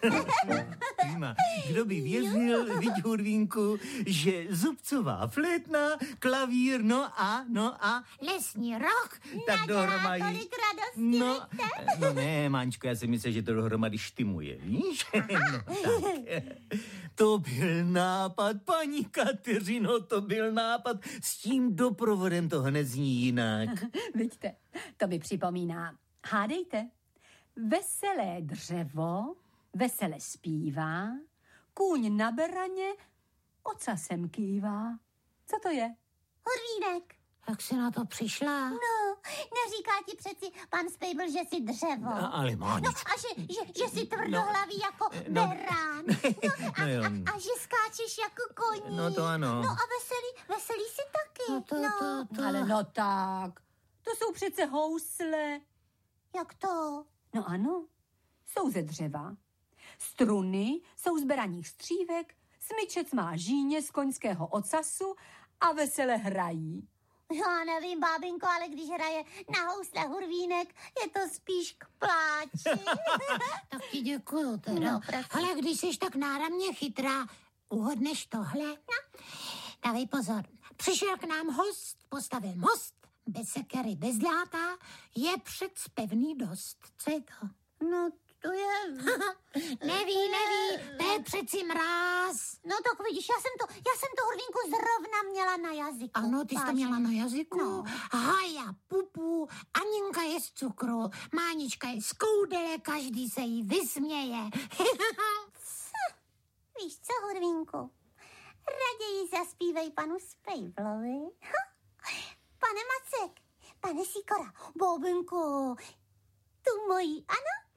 Prima, kdo by věřil, viď Hurvínku, že zubcová flétna, klavír, no a... lesní roh tak dohromady. tolik radosti, no ne, Máňčko, já si myslím, že to dohromady štimuje, víš? No, tak. To byl nápad, paní Kateřino, to byl nápad. S tím doprovodem to hned zní jinak. Vidíte, to mi připomíná. Hádejte. Veselé dřevo, vesele zpívá, kůň na beraně ocasem kývá. Co to je? Hurvínek. Jak jsi na to přišla? No, neříká ti přeci pan Spejbl, že jsi dřevo. No, ale Máničko. No a že jsi tvrdohlavý jako berán. A že skáčeš jako koní. No to ano. No a veselý jsi taky. To. Ale no tak, to jsou přece housle. Jak to? No ano, jsou ze dřeva. Struny jsou z beraních střívek, smyčec má žíně z koňského ocasu a vesele hrají. Já nevím, bábinko, ale když hraje na housle Hurvínek, je to spíš k pláči. Tak ti děkuju teda. No, ale když jsi tak náramně chytrá, uhodneš tohle? No. Dávej pozor. Přišel k nám host, postavil most, bez sekery, bez dláta, je předspevný dost. Co je to? No, to je... Neví, to je přeci mráz. No tak vidíš, já jsem to Hurvínku zrovna měla na jazyku. Ano, ty jsi to měla na jazyku. No. Haja, pupu, Aninka je z cukru, Mánička je z koudele, každý se jí vysměje. Víš co, Hurvínku? Raději zaspívej panu Spejblovi. Pane Macek, pane Sikora, bobinko, tu mojí, ano?